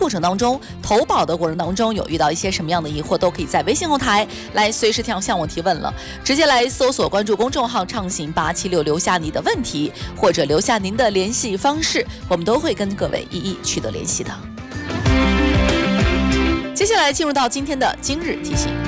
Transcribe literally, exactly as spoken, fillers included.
过程当中，投保的过程当中有遇到一些什么样的疑惑，都可以在微信后台来随时向向我提问了。直接来搜索关注公众号畅行八七六，留下你的问题或者留下您的联系方式，我们都会跟各位一一取得联系的。接下来进入到今天的今日提醒。